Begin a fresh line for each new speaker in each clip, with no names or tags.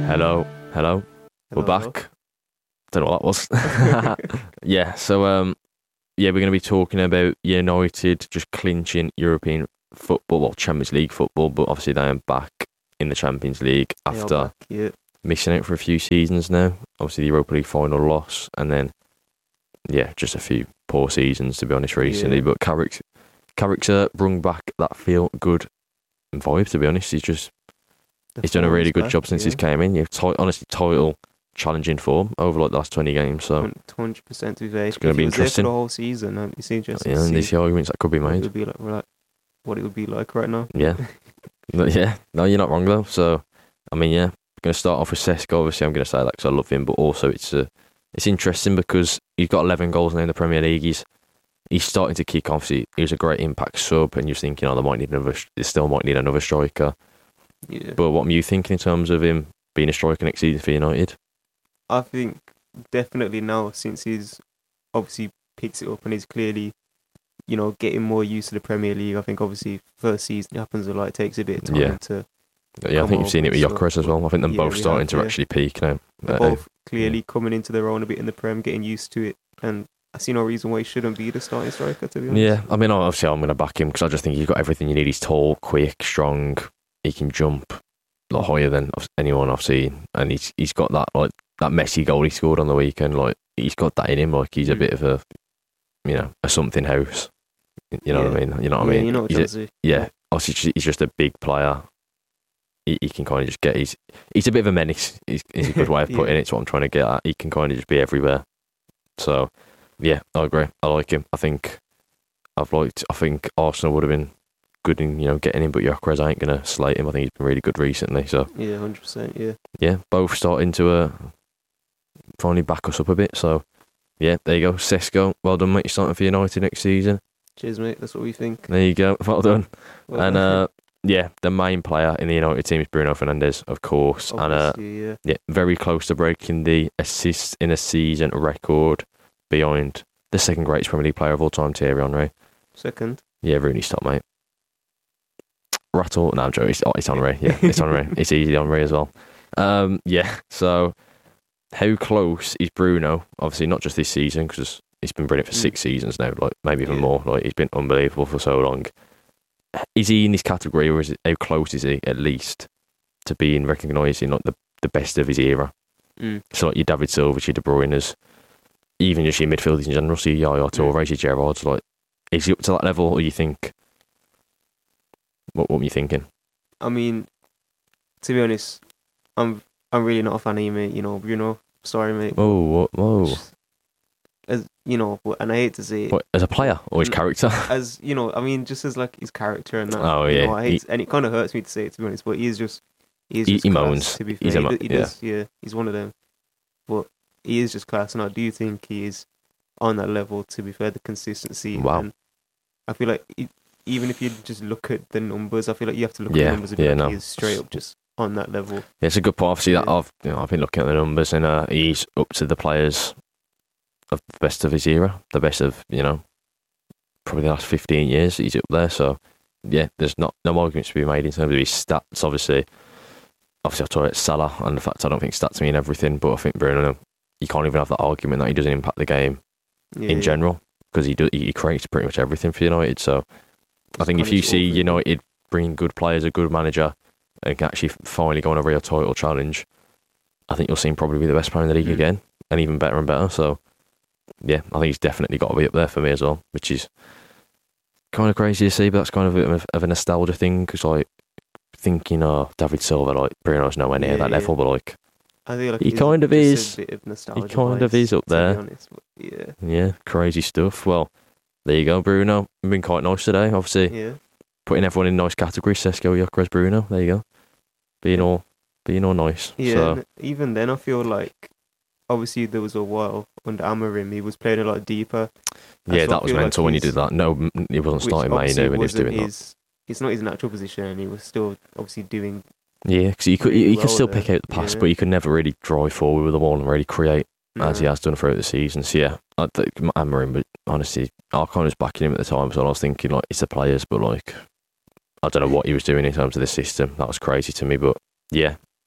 Hello. We're
Hello.
back. Don't know what that was. Yeah, so we're going to be talking about United just clinching European football, well, Champions League football, but obviously they are back in the Champions League
They are
after
back, yeah.
missing out for a few seasons now. Obviously the Europa League final loss, and then just a few poor seasons to be honest recently.
Yeah.
But Carrick's brung back that feel good vibe. To be honest, he's done a really good job since he's came in. Honestly, title challenging form over like the last 20 games. So
100% to be fair.
It's gonna be
If he was there
interesting.
for the whole season, it's interesting.
yeah,
to
and there's
see
the arguments that could be
what it
made.
would be like, what it would be like right now.
Yeah. No, you're not wrong though. So, I mean, we're going to start off with Sesko. Obviously, I'm going to say that because I love him, but also it's interesting because he's got 11 goals now in the Premier League. He's starting to kick off. He was a great impact sub, and you're thinking, they still might need another striker.
Yeah.
But what are you thinking in terms of him being a striker next season for United?
I think definitely now, since he's obviously picks it up and he's clearly, getting more used to the Premier League. I think obviously first season happens a lot. It takes a bit of time
Yeah.
to.
Yeah, I think you've seen it with
over,
Gyökeres as well. I think them
Yeah,
both
we
starting
have,
to
yeah.
actually peak now.
They're both clearly coming into their own a bit in the Prem, getting used to it, and I see no reason why he shouldn't be the starting striker, to be honest.
Yeah, I mean, obviously I'm going to back him because I just think he's got everything you need. He's tall, quick, strong. He can jump a lot higher than anyone I've seen, and he's got that Messi goal he scored on the weekend. Like he's got that in him. Like he's a bit of a something house. You know what I mean? You know what I mean?
You know what
He's obviously he's just a big player. He can kind of just get. He's a bit of a menace. Is a good way of putting it. It's what I'm trying to get at. He can kind of just be everywhere. So yeah, I agree. I like him. I think Arsenal would have been good in getting him, but Gyökeres, I ain't gonna slate him. I think he's been really good recently. So
Yeah, 100%. Yeah.
yeah, both starting to finally back us up a bit. So yeah, there you go. Sesko, well done, mate. You're starting for United next season.
Cheers, mate. That's what we think.
There you go. Well done.
Well,
And the main player in the United team is Bruno Fernandes, of course.
obviously,
And very close to breaking the assists in a season record behind the second greatest Premier League player of all time, Thierry Henry.
second.
Yeah, Rooney, stop, mate. Rattle. No, I'm joking. It's Henry. Yeah, it's Henry. It's easy Henry as well. So how close is Bruno? Obviously, not just this season, because he's been brilliant for 6 seasons now, like maybe even more. Like he's been unbelievable for so long. Is he in this category, or how close is he at least to being recognised in like the best of his era? So like your David Silva, your De Bruyne's, even just your midfielders in general. So your Yaya Toure, your Gerrard's. Like, is he up to that level, or you think? What were you thinking?
I mean, to be honest, I'm really not a fan of him, mate. Bruno. Sorry, mate.
Whoa.
As and I hate to say it,
What, as a player or his character?
as just as like his character and that.
Oh, yeah.
I hate, and it kind of hurts me to say it, to be honest. But he just
He
class,
moans.
To be
He's
fair,
a mo-
he does. Yeah, he's one of them. But he is just class, and I do think he is on that level. To be fair, the consistency.
Wow.
And I feel like even if you just look at the numbers, I feel like you have to look at
Yeah,
the numbers. He is straight up just on that level.
Yeah, it's a good point. Obviously, that
Yeah.
I've been looking at the numbers, and he's up to the players of the best of his era, the best of probably the last 15 years. He's up there, so yeah, there's no arguments to be made in terms of his stats. Obviously, I've talked about Salah and the fact I don't think stats mean everything, but I think Bruno, you can't even have that argument that he doesn't impact the game in general, because he creates pretty much everything for United. So I think if you see United bring good players, a good manager, and can actually finally go on a real title challenge, I think you'll see him probably be the best player in the league again, and even better and better. So yeah, I think he's definitely got to be up there for me as well, which is kind of crazy to see, but that's kind of a nostalgia thing, because like thinking, David Silva, like Bruno's nowhere near that level, but like
I feel like
he
it's
kind of
just
is.
a bit of nostalgia
He kind of
vibes,
is up
to be
there.
honest, but
Yeah, crazy stuff. Well, there you go, Bruno. Been quite nice today, obviously.
yeah.
Putting everyone in nice categories. Sesko, Gyökeres, Bruno. There you go. Being all nice.
Yeah,
So,
and even then, I feel like obviously there was a while under Amorim he was playing a lot deeper.
yeah,
So I
that was
feel
mental
like
when he did that. No, he wasn't
which
starting May
obviously
now when he was
wasn't
doing that.
it's not his natural position, and he was still obviously doing.
Yeah, because he could
well
still
there,
pick out the pass,
yeah.
but he could never really drive forward with the ball and really create as he
Nah.
has done throughout the season. So yeah, I think Amorim, but honestly, I kind of was backing him at the time, so I was thinking like it's the players, but like I don't know what he was doing in terms of the system. That was crazy to me, but yeah,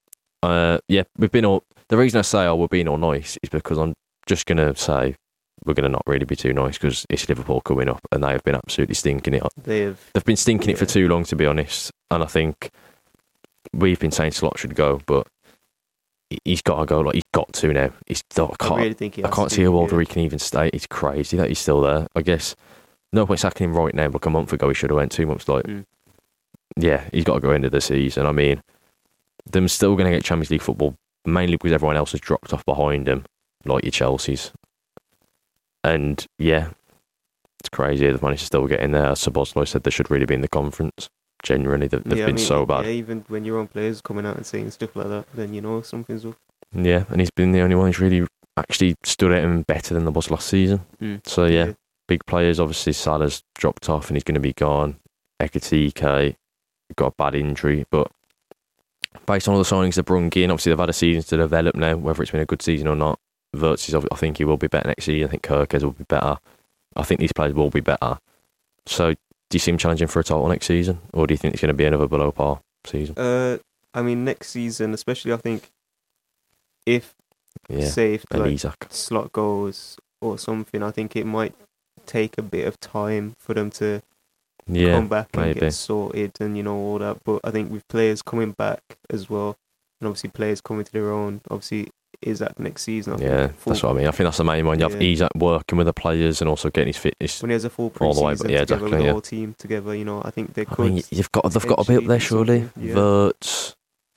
Yeah, we've been all. The reason I say we're being all nice is because I'm just gonna say we're gonna not really be too nice because it's Liverpool coming up and they have been absolutely stinking it. They've been stinking it for too long, to be honest. And I think we've been saying Slot should go, but he's got to go. Like he's got to now. I can't see how older he can even stay. It's crazy that he's still there. I guess no point sacking him right now. Like a month ago, he should have went 2 months. Yeah, he's got to go into the season. I mean, they're still going to get Champions League football mainly because everyone else has dropped off behind them, like your Chelsea's. And yeah, it's crazy. They've managed to still get in there. As Szoboszlai said, they should really be in the conference. Genuinely, they've been so bad.
Yeah, even when your own players coming out and saying stuff like that, then you know something's up.
Yeah, and he's been the only one who's really actually stood out him better than there was last season. So yeah, big players. Obviously, Salah's dropped off and he's going to be gone. Ekitike got a bad injury, but based on all the signings they've brought in, obviously they've had a season to develop now, whether it's been a good season or not. Wirtz, I think he will be better next season. I think Kerkez will be better. I think these players will be better. So, do you see him challenging for a title next season? Or do you think it's going to be another below par season?
I mean, next season, especially, I think, if
Isak
Slot goes or something, I think it might take a bit of time for them to come back and get sorted and, you know, all that. But I think with players coming back as well, and obviously players coming to their own, obviously Isak next season.
That's what I mean. I think that's the main one. You have Isak working with the players and also getting his fitness
when he has a full pre-season together with the whole team together. You know, I think they could. I mean,
they've got to be up there surely. Wirtz,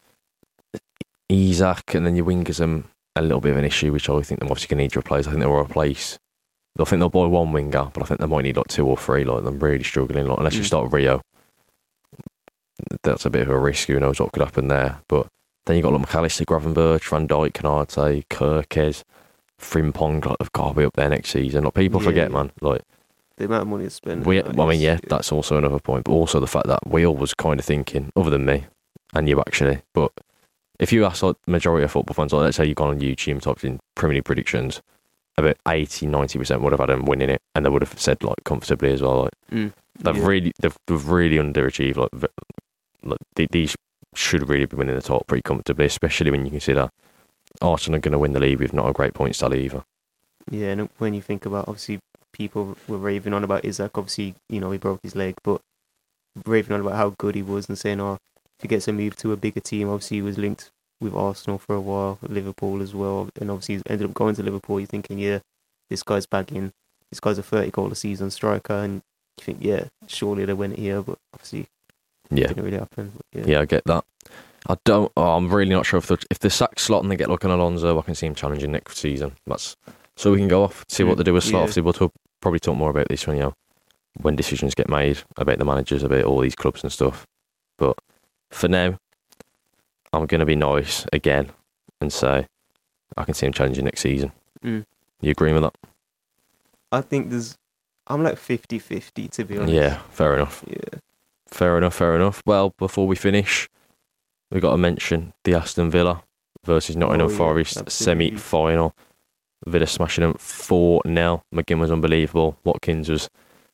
Isak, and then your wingers a little bit of an issue, which I think they're obviously going to need to replace. I think they'll replace. I think they'll buy one winger, but I think they might need like 2 or 3. Like I'm really struggling. Like unless you start Rio, that's a bit of a risk. Who knows what could happen there, but. Then you got like McAllister, Gravenberch, Van Dijk, Canate, Kerkez, Frimpong. Like they've got to be up there next season. Like people forget, man. Like
the amount of money to spend.
That's also another point. But also the fact that we all was kind of thinking, other than me and you actually. But if you ask like the majority of football fans, like let's say you've gone on YouTube and typed in Premier League predictions, about 80-90% would have had them winning it, and they would have said like comfortably as well. Like they've really underachieved. Like these. Should really be winning the top pretty comfortably, especially when you consider Arsenal are going to win the league with not a great points tally either.
Yeah, and when you think about, obviously, people were raving on about Isak. Obviously, you know, he broke his leg, but raving on about how good he was and saying, if he gets a move to a bigger team, obviously he was linked with Arsenal for a while, Liverpool as well, and obviously he ended up going to Liverpool. You're thinking, this guy's bagging, this guy's a 30-goal a season striker, and you think, surely they win it here, but obviously.
Yeah,
didn't really happen.
I get that. I'm really not sure if they sack Slot and they get looking Alonso, I can see him challenging next season. So we can go off, see what they do with Slot. Obviously, we'll probably talk more about this when decisions get made about the managers, about all these clubs and stuff. But for now, I'm going to be nice again and say I can see him challenging next season. You agree with that?
I think I'm like 50-50 to be honest.
Yeah, fair enough.
Yeah.
Fair enough. Well, before we finish, we've got to mention the Aston Villa versus Nottingham Forest semi-final. Villa smashing them 4-0. McGinn was unbelievable. Watkins was,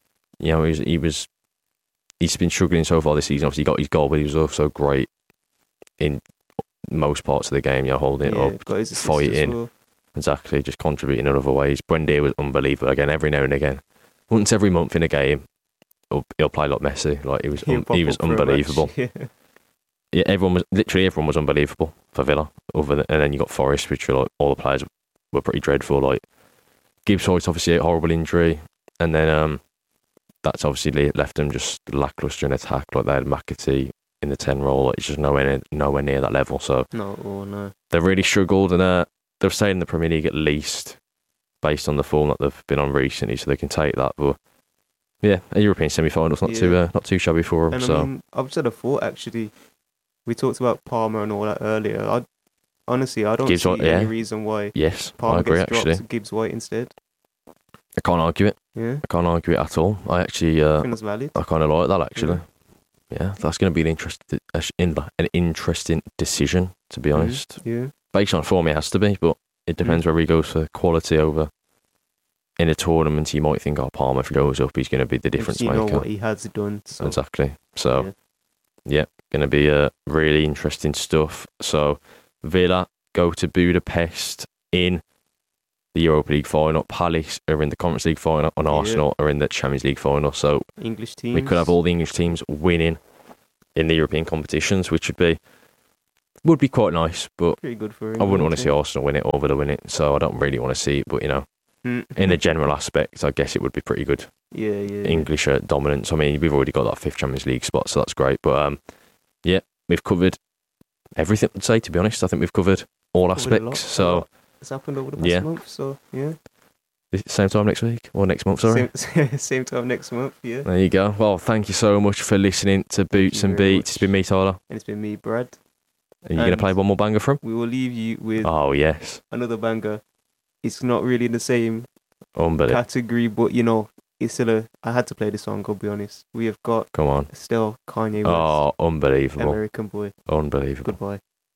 he's been struggling so far this season. Obviously, he got his goal, but he was also great in most parts of the game. Holding it up,
got his
fighting,
well.
Exactly, just contributing in other ways. Buendia was unbelievable again, every now and again. Once every month in a game. He'll play like Messi. Like he was unbelievable. Everyone was unbelievable for Villa. And then you got Forest, which were like all the players were pretty dreadful. Like Gibbs White, obviously a horrible injury, and then that's obviously left them just lacklustre in attack. Like they had McAtee in the 10 role. Like, it's just nowhere near that level. So
no,
they've really struggled, and they're staying in the Premier League at least based on the form that they've been on recently, so they can take that. But yeah, a European semi-final's not too shabby for them.
And
so.
I mean, I've said a thought actually. We talked about Palmer and all that earlier. I don't see any reason why.
Yes,
Palmer
I agree.
gets dropped
Actually,
Gibbs White instead.
I can't argue it.
Yeah,
I can't argue it at all. I actually,
I think that's valid.
I kind of like that actually. Yeah, that's going to be an interesting decision, to be honest.
Yeah,
based on form, it has to be, but it depends where he goes for quality over. In a tournament, you might think, Palmer, if he goes up, he's going to be the difference maker.
You know what he has done. So.
Exactly. So, yeah, going to be really interesting stuff. So, Villa go to Budapest in the Europa League final. Palace are in the Conference League final, and Arsenal are in the Champions League final. So
English teams.
we could have all the English teams winning in the European competitions, which would be quite nice. But
Pretty good for
I wouldn't want to see Arsenal win it or Villa win it, so I don't really want to see it. But in a general aspect, I guess it would be pretty good.
Yeah.
English dominance. I mean, we've already got that 5th Champions League spot, so that's great. But we've covered everything, I'd say, to be honest. I think we've covered all aspects. So
it's happened over the past month, so yeah.
Same time next week? Or next month, sorry?
Same time next month, yeah.
There you go. Well, thank you so much for listening to Boots and Beats. It's been me, Tyler.
And it's been me, Brad.
Are you going to play one more banger from?
We will leave you with
another
banger. It's not really in the same
category,
but it's still I had to play this song, I'll be honest. We have got
Come on.
still Kanye West.
Oh, unbelievable.
American Boy.
Unbelievable.
Goodbye.